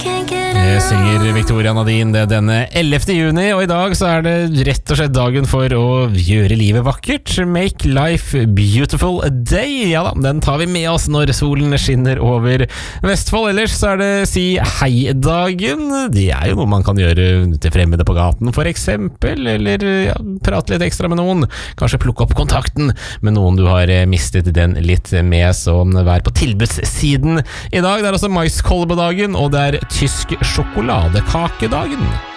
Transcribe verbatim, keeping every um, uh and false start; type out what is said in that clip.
Det synger Victoria Nadine det denne ellevte juni, og i dag så er det rett og slett dagen for å gjøre livet vakkert. Make life beautiful a day. Ja da, den tar vi med oss når solen skinner over Vestfold. Ellers så er det si hei-dagen. Det er jo noe man kan gjøre til fremmede på gaten, for eksempel, eller ja, prate litt ekstra med noen. Kanskje plukke opp kontakten med noen du har mistet den litt med, så vær på tilbudssiden i dag. Det er også maiskolbedagen, og det er tysk sjokoladekakedagen.